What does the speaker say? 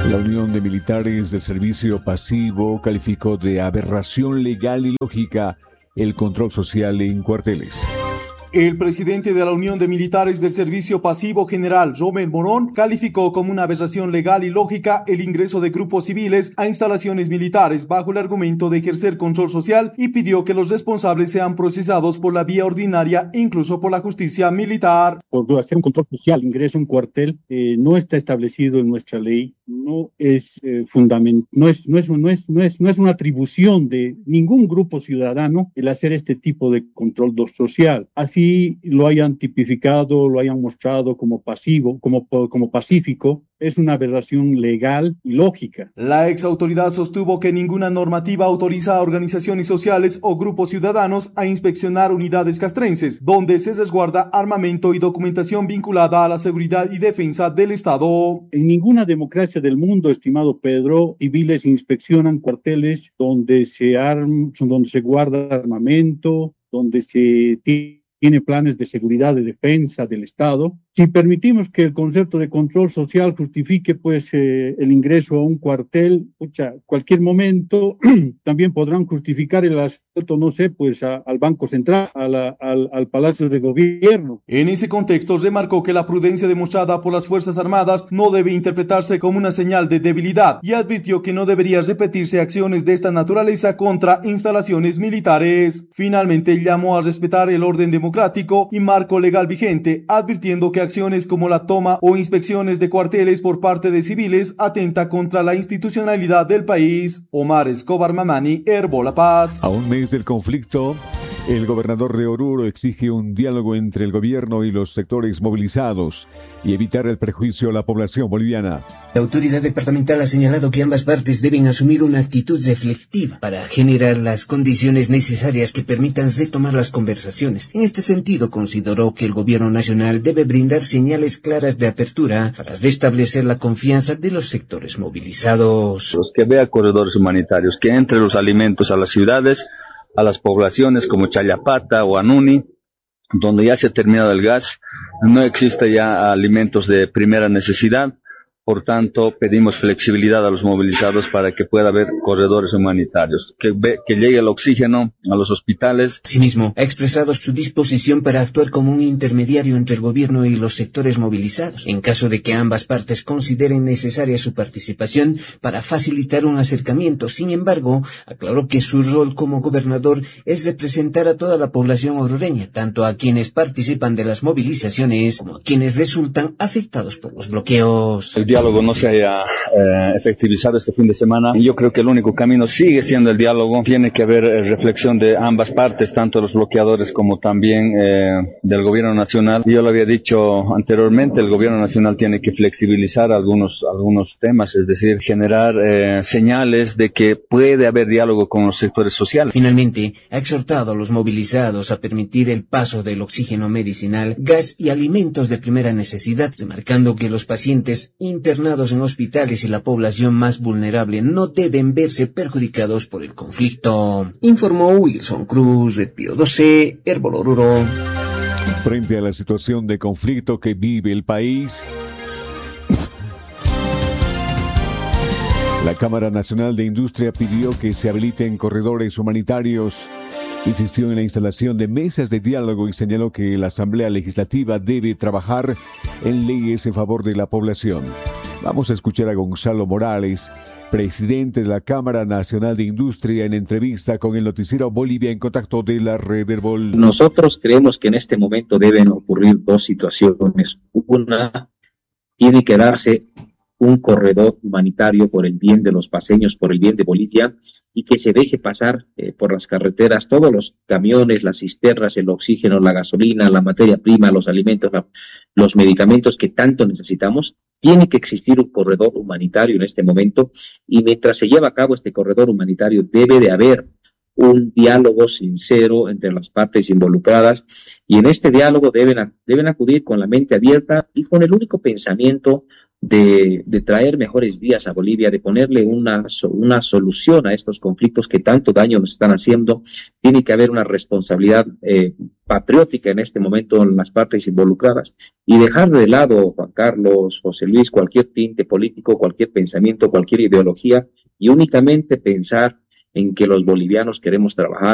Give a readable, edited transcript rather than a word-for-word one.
La Unión de Militares de Servicio Pasivo calificó de aberración legal y lógica el control social en cuarteles. El presidente de la Unión de Militares del Servicio Pasivo General, Romel Morón, calificó como una aberración legal y lógica el ingreso de grupos civiles a instalaciones militares bajo el argumento de ejercer control social y pidió que los responsables sean procesados por la vía ordinaria, incluso por la justicia militar. Por hacer un control social, ingreso a un cuartel, no está establecido en nuestra ley, no es una atribución de ningún grupo ciudadano el hacer este tipo de control social. Así lo hayan tipificado, lo hayan mostrado como pasivo, como pacífico, es una aberración legal y lógica. La ex autoridad sostuvo que ninguna normativa autoriza a organizaciones sociales o grupos ciudadanos a inspeccionar unidades castrenses, donde se resguarda armamento y documentación vinculada a la seguridad y defensa del Estado. En ninguna democracia del mundo, estimado Pedro, civiles inspeccionan cuarteles donde se guarda armamento, donde se tiene planes de seguridad, de defensa del Estado. Si permitimos que el concepto de control social justifique el ingreso a un cuartel, cualquier momento también podrán justificar el asalto, al Banco Central, al Palacio de Gobierno. En ese contexto remarcó que la prudencia demostrada por las Fuerzas Armadas no debe interpretarse como una señal de debilidad y advirtió que no debería repetirse acciones de esta naturaleza contra instalaciones militares. Finalmente llamó a respetar el orden democrático y marco legal vigente, advirtiendo que acciones como la toma o inspecciones de cuarteles por parte de civiles atenta contra la institucionalidad del país. Omar Escobar Mamani, Herbo La Paz. A un mes del conflicto, el gobernador de Oruro exige un diálogo entre el gobierno y los sectores movilizados y evitar el perjuicio a la población boliviana. La autoridad departamental ha señalado que ambas partes deben asumir una actitud reflexiva para generar las condiciones necesarias que permitan retomar las conversaciones. En este sentido, consideró que el gobierno nacional debe brindar señales claras de apertura para restablecer la confianza de los sectores movilizados. Los que vean corredores humanitarios, que entre los alimentos a las ciudades, a las poblaciones como Chayapata o Anuni, donde ya se ha terminado el gas, no existe ya alimentos de primera necesidad. Por tanto, pedimos flexibilidad a los movilizados para que pueda haber corredores humanitarios, que llegue el oxígeno a los hospitales. Asimismo, ha expresado su disposición para actuar como un intermediario entre el gobierno y los sectores movilizados, en caso de que ambas partes consideren necesaria su participación para facilitar un acercamiento. Sin embargo, aclaró que su rol como gobernador es representar a toda la población orureña, tanto a quienes participan de las movilizaciones como a quienes resultan afectados por los bloqueos. El diálogo no se haya efectivizado este fin de semana. Yo creo que el único camino sigue siendo el diálogo. Tiene que haber reflexión de ambas partes, tanto los bloqueadores como también del gobierno nacional. Yo lo había dicho anteriormente, el gobierno nacional tiene que flexibilizar algunos temas, es decir, generar señales de que puede haber diálogo con los sectores sociales. Finalmente, ha exhortado a los movilizados a permitir el paso del oxígeno medicinal, gas y alimentos de primera necesidad, remarcando que los pacientes internados en hospitales y la población más vulnerable no deben verse perjudicados por el conflicto. Informó Wilson Cruz, de Pío 12, Herbo Oruro. Frente a la situación de conflicto que vive el país, la Cámara Nacional de Industria pidió que se habiliten corredores humanitarios. Insistió en la instalación de mesas de diálogo y señaló que la Asamblea Legislativa debe trabajar en leyes en favor de la población. Vamos a escuchar a Gonzalo Morales, presidente de la Cámara Nacional de Industria, en entrevista con el noticiero Bolivia en Contacto de la Red Herbol. Nosotros creemos que en este momento deben ocurrir dos situaciones. Una, tiene que darse un corredor humanitario por el bien de los paceños, por el bien de Bolivia, y que se deje pasar por las carreteras todos los camiones, las cisternas, el oxígeno, la gasolina, la materia prima, los alimentos, los medicamentos que tanto necesitamos. Tiene que existir un corredor humanitario en este momento, y mientras se lleva a cabo este corredor humanitario debe de haber un diálogo sincero entre las partes involucradas, y en este diálogo deben acudir con la mente abierta y con el único pensamiento de traer mejores días a Bolivia, de ponerle una solución a estos conflictos que tanto daño nos están haciendo. Tiene que haber una responsabilidad patriótica en este momento en las partes involucradas y dejar de lado, Juan Carlos, José Luis, cualquier tinte político, cualquier pensamiento, cualquier ideología y únicamente pensar en que los bolivianos queremos trabajar